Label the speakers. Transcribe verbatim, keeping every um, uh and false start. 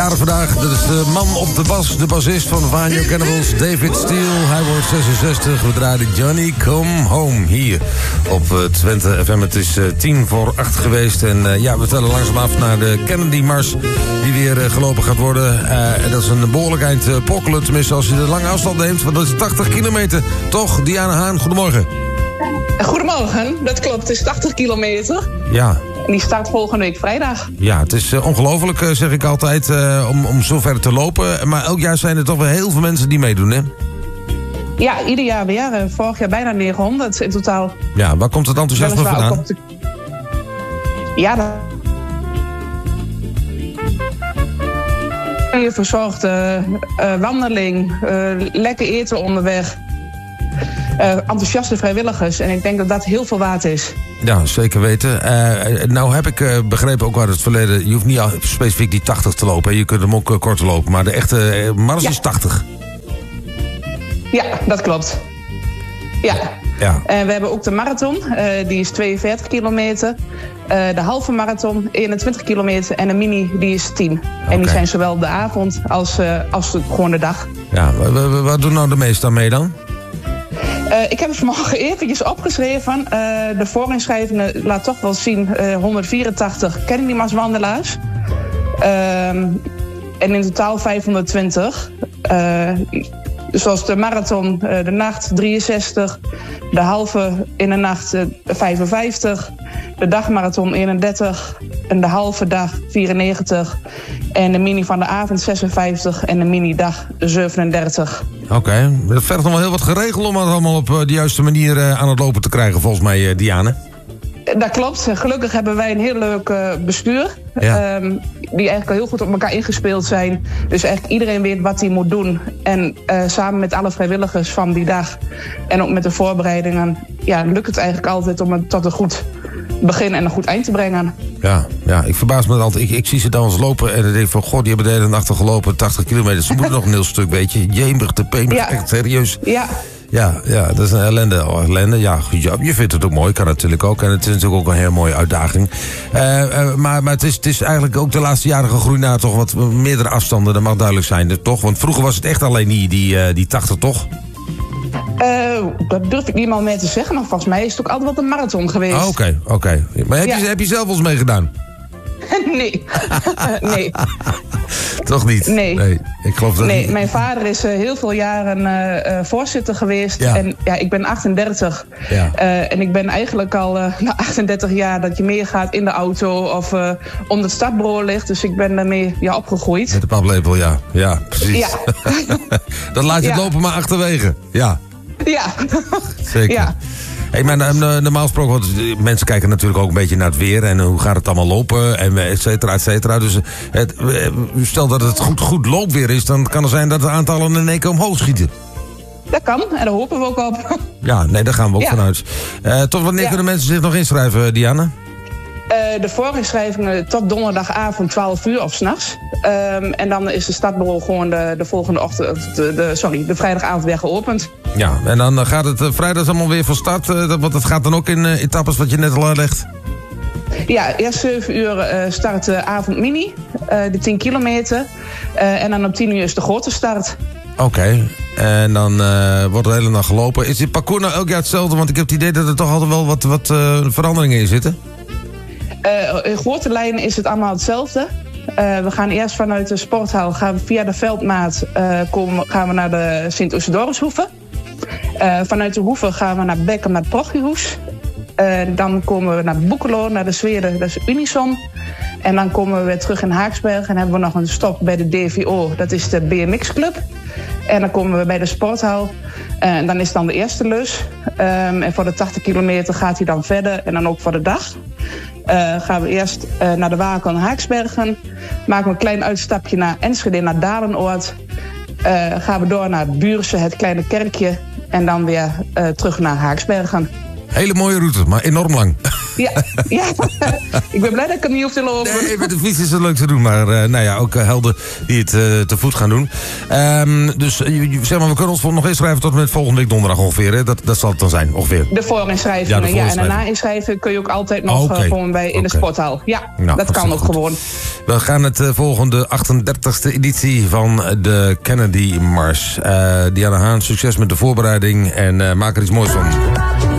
Speaker 1: Vandaag, dat is de man op de bas, de bassist van Vanio Cannibals, David Steele. Hij wordt zesenzestig. We draaien Johnny Come Home hier op uh, Twente F M. Het is uh, tien voor acht geweest. En uh, ja, we tellen langzaam af naar de Kennedy-mars die weer uh, gelopen gaat worden. Uh, en dat is een behoorlijk eind uh, pokkelen, tenminste als je de lange afstand neemt. Want dat is tachtig kilometer. Toch, Diana Haan, goedemorgen.
Speaker 2: Goedemorgen, dat klopt. Het is tachtig kilometer.
Speaker 1: Ja.
Speaker 2: En die start volgende week vrijdag.
Speaker 1: Ja, het is uh, ongelooflijk, uh, zeg ik altijd, uh, om, om zo ver te lopen. Maar elk jaar zijn er toch wel heel veel mensen die meedoen, hè?
Speaker 2: Ja, ieder jaar weer. Uh, vorig jaar bijna negenhonderd in totaal.
Speaker 1: Ja, waar komt het enthousiasme vandaan?
Speaker 2: De... Ja, dat... Je verzorgt uh, uh, wandeling, uh, lekker eten onderweg. Uh, enthousiaste vrijwilligers. En ik denk dat dat heel veel waard is.
Speaker 1: Ja, zeker weten. Uh, nou heb ik uh, begrepen ook uit het verleden... je hoeft niet specifiek die tachtig te lopen. Hè. Je kunt hem ook uh, korter lopen. Maar de echte uh, mars ja. is tachtig.
Speaker 2: Ja, dat klopt. Ja.
Speaker 1: ja.
Speaker 2: En we hebben ook de marathon. Uh, die is tweeënveertig kilometer. Uh, de halve marathon eenentwintig kilometer. En de mini die is tien. Okay. En die zijn zowel de avond als, uh, als de, gewoon de dag.
Speaker 1: Ja, wat doen nou de meesten aan mee dan?
Speaker 2: Uh, ik heb het vanmorgen eventjes opgeschreven. Uh, de voorinschrijvingen laat toch wel zien uh, honderdvierentachtig Kennedy-mars wandelaars. Uh, en in totaal vijfhonderdtwintig. Uh, zoals de marathon, uh, de nacht drieënzestig. De halve in de nacht uh, vijfenvijftig. De dagmarathon eenendertig. En de halve dag vierennegentig. En de mini van de avond zesenvijftig. En de mini-dag zevenendertig.
Speaker 1: Oké, okay. Dat vergt nog wel heel wat geregeld om het allemaal op de juiste manier uh, aan het lopen te krijgen, volgens mij, uh, Diane.
Speaker 2: Dat klopt. Gelukkig hebben wij een heel leuk uh, bestuur.
Speaker 1: Ja.
Speaker 2: Um, die eigenlijk al heel goed op elkaar ingespeeld zijn. Dus eigenlijk iedereen weet wat hij moet doen. En uh, samen met alle vrijwilligers van die dag en ook met de voorbereidingen, ja, lukt het eigenlijk altijd om het tot een goed begin en een goed eind te brengen.
Speaker 1: Ja, ja, ik verbaas me altijd. Ik, ik zie ze dan eens lopen en dan denk ik van, god, die hebben de hele nacht gelopen, tachtig kilometer. Ze moeten nog een heel stuk, weet je. Jemig, de peemig, ja. Echt serieus.
Speaker 2: Ja.
Speaker 1: Ja, ja, dat is een ellende. Oh, ellende. Ja, je vindt het ook mooi, kan natuurlijk ook. En het is natuurlijk ook een hele mooie uitdaging. Uh, uh, maar maar het, is, het is eigenlijk ook de laatste jaren gegroeid naar toch wat meerdere afstanden. Dat mag duidelijk zijn, toch? Want vroeger was het echt alleen die, die, uh, die tachtig, toch?
Speaker 2: Uh, dat durf ik niet mal meer te zeggen, maar volgens mij is het ook altijd wat een marathon geweest.
Speaker 1: Oké, oh, oké. Okay, okay. Maar heb, ja. je, heb je zelf ons meegedaan?
Speaker 2: Nee. uh, nee.
Speaker 1: Toch niet?
Speaker 2: Nee.
Speaker 1: nee. Ik geloof dat
Speaker 2: nee,
Speaker 1: niet. Mijn
Speaker 2: vader is uh, heel veel jaren uh, uh, voorzitter geweest.
Speaker 1: Ja.
Speaker 2: En ja, ik ben achtendertig.
Speaker 1: Ja.
Speaker 2: Uh, en ik ben eigenlijk al uh, na achtendertig jaar dat je meegaat in de auto of uh, onder het startbureau ligt. Dus ik ben daarmee ja, opgegroeid.
Speaker 1: Met de paplepel, ja. Ja, precies.
Speaker 2: Ja.
Speaker 1: Dan laat je het ja. lopen maar achterwege. Ja.
Speaker 2: Ja.
Speaker 1: Zeker.
Speaker 2: Ja.
Speaker 1: Hey, maar uh, normaal gesproken, want mensen kijken natuurlijk ook een beetje naar het weer en hoe gaat het allemaal lopen, en et cetera, et cetera. Dus het, stel dat het goed, goed loopweer is, dan kan het zijn dat de aantallen in één keer omhoog schieten.
Speaker 2: Dat kan, en daar hopen we ook op.
Speaker 1: Ja, nee, daar gaan we ook ja. vanuit. Uh, tot wanneer ja. kunnen mensen zich nog inschrijven, Diana?
Speaker 2: Uh, de voorinschrijvingen tot donderdagavond twaalf uur of 's nachts. Um, en dan is de startbureau gewoon de, de volgende ochtend, de, de, sorry, de vrijdagavond weer geopend. Ja,
Speaker 1: en dan gaat het uh, vrijdag allemaal weer van start. Uh, dat, want dat gaat dan ook in uh, etappes wat je net al uitlegt.
Speaker 2: Ja, eerst zeven uur uh, start de avond mini, uh, de tien kilometer. Uh, en dan om tien uur is de grote start.
Speaker 1: Oké, okay. En dan uh, wordt de hele nacht gelopen. Is dit parcours nou elk jaar hetzelfde? Want ik heb het idee dat er toch altijd wel wat, wat uh, veranderingen in zitten.
Speaker 2: Uh, in grote lijnen is het allemaal hetzelfde. Uh, we gaan eerst vanuit de sporthal, gaan we via de Veldmaat, uh, komen, gaan we naar de Sint-Oesidorushoeve. Uh, vanuit de Hoeve gaan we naar Beckum, naar het Prochiehoes. Uh, dan komen we naar Boekelo, naar de Zweden, dat is Unison. En dan komen we weer terug in Haaksberg en hebben we nog een stop bij de D V O, dat is de B M X-club. En dan komen we bij de sporthal. Uh, en dan is dan de eerste lus. Um, en voor de tachtig kilometer gaat hij dan verder en dan ook voor de dag. Uh, gaan we eerst uh, naar de Wakel en Haaksbergen. Maken we een klein uitstapje naar Enschede, naar Dalenoord. Uh, gaan we door naar het Buurse, het kleine kerkje. En dan weer uh, terug naar Haaksbergen.
Speaker 1: Hele mooie route, maar enorm lang.
Speaker 2: Ja, ja. Ik ben blij dat ik hem niet hoef te lopen.
Speaker 1: Nee, met de fiets is het leuk te doen. Maar uh, nou ja, ook uh, helden die het uh, te voet gaan doen. Um, dus uh, zeg maar, we kunnen ons nog inschrijven tot met volgende week donderdag ongeveer. Hè? Dat, dat zal het dan zijn, ongeveer.
Speaker 2: De voorinschrijvingen, ja. De ja en daarna inschrijven kun je ook altijd nog okay. uh, gewoon bij in okay. de sporthal. Ja, nou, dat kan ook goed. Gewoon.
Speaker 1: We gaan het uh, volgende achtendertigste editie van de Kennedy Mars. Uh, Diana Haan, succes met de voorbereiding en uh, maak er iets moois van.